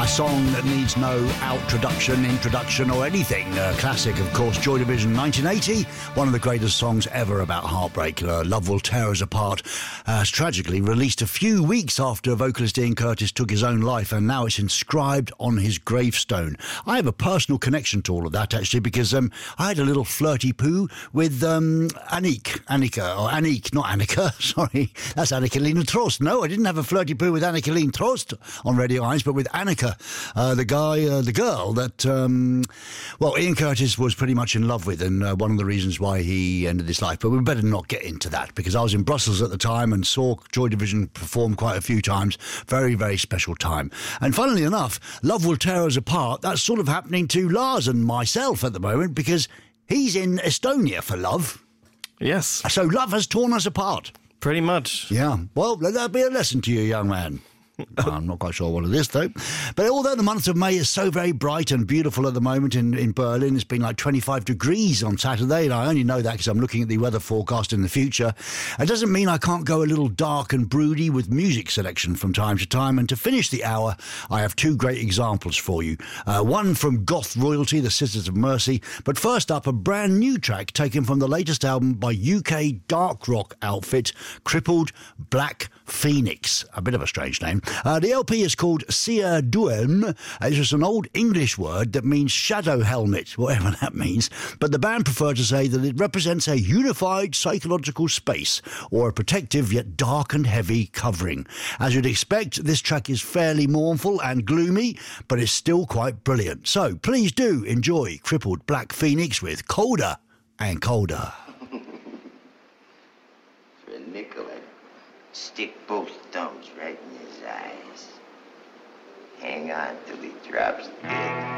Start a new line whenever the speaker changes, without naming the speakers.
A song that needs no introduction or anything. Classic, of course, Joy Division, 1980. One of the greatest songs ever about heartbreak. Love Will Tear Us Apart. It's tragically released a few weeks after vocalist Ian Curtis took his own life, and now it's inscribed on his gravestone. I have a personal connection to all of that, actually, because I had a little flirty poo with Annick, not Annika, sorry. That's Annika-Leen Trost. No, I didn't have a flirty poo with Annika-Leen Trost on Radio Eyes, but with Annika, the girl that, Ian Curtis was pretty much in love with, and one of the reasons why he ended his life. But we better not get into that, because I was in Brussels at the time and saw Joy Division perform quite a few times. Very, very special time. And funnily enough, Love Will Tear Us Apart, that's sort of happening to Lars and myself at the moment, because he's in Estonia for love.
Yes.
So love has torn us apart.
Pretty much.
Yeah. Well, that'll be a lesson to you, young man. I'm not quite sure what it is, though. But although the month of May is so very bright and beautiful at the moment in Berlin, it's been like 25 degrees on Saturday, and I only know that because I'm looking at the weather forecast in the future. It doesn't mean I can't go a little dark and broody with music selection from time to time. And to finish the hour, I have two great examples for you. One from goth royalty, the Sisters of Mercy. But first up, a brand new track taken from the latest album by UK dark rock outfit, Crippled Black Phoenix. A bit of a strange name. The LP is called Sia Duem. It's just an old English word that means shadow helmet, whatever that means. But the band prefer to say that it represents a unified psychological space, or a protective yet dark and heavy covering. As you'd expect, this track is fairly mournful and gloomy, but it's still quite brilliant. So please do enjoy Crippled Black Phoenix with Colder and Colder.
For a nickel, I'd stick both thumbs right in his eyes. Hang on till he drops dead.